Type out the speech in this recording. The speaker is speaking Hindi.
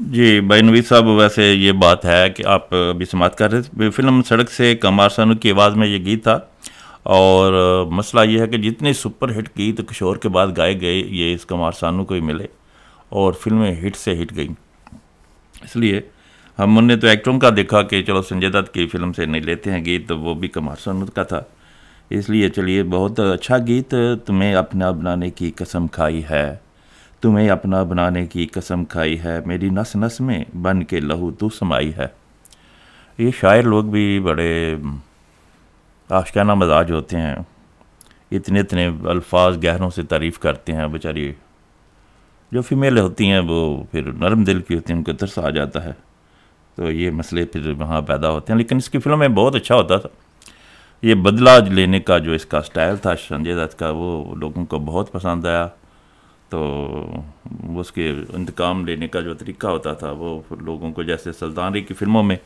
जी भाई नवीद साहब, वैसे ये बात है कि आप अभी समाप्त कर रहे थे फिल्म सड़क से कमार सानू की आवाज़ में ये गीत था। और मसला ये है कि जितने सुपरहिट गीत किशोर के बाद गाए गए ये इस कमार सानू को ही मिले और फिल्में हिट से हिट गई। इसलिए हमने तो एक्टरों का देखा कि चलो संजय दत्त की फिल्म से नहीं लेते हैं गीत, तो वो भी कमार सानू का था। इसलिए चलिए, बहुत अच्छा गीत। तुम्हें अपना बनाने की कसम खाई है, तुम्हें अपना बनाने की कसम खाई है, मेरी नस नस में बन के लहू तू समाई है। ये शायर लोग भी बड़े आशिकाना मजाज होते हैं, इतने इतने अल्फाज गहरों से तारीफ़ करते हैं। बेचारी जो फीमेल होती हैं वो फिर नरम दिल की होती हैं, उनको तरस आ जाता है, तो ये मसले फिर वहाँ पैदा होते हैं। लेकिन इसकी फिल्म में बहुत अच्छा होता था। ये बदला लेने का जो इसका स्टाइल था संजय दत्त का, वो लोगों को बहुत पसंद आया। तो उसके इंतकाम लेने का जो तरीका होता था वो लोगों को, जैसे सुल्तान की फ़िल्मों में